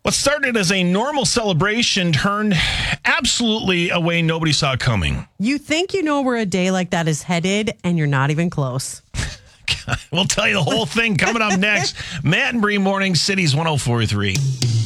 What started as a normal celebration turned absolutely a way nobody saw coming. You think you know where a day like that is headed, and you're not even close. We'll tell you the whole thing coming up next. Matt and Bree Morning, Cities 104.3.